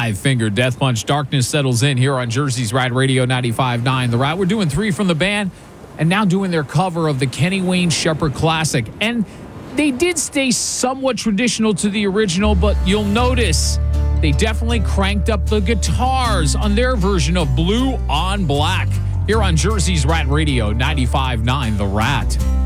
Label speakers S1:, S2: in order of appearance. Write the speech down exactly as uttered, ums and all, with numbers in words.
S1: Five Finger Death Punch. Darkness settles in here on Jersey's Rad Radio ninety-five point nine. The Rat. We're doing three from the band and now doing their cover of the Kenny Wayne Shepherd classic. And they did stay somewhat traditional to the original, but you'll notice they definitely cranked up the guitars on their version of Blue on Black here on Jersey's Rat Radio ninety-five point nine. The Rat.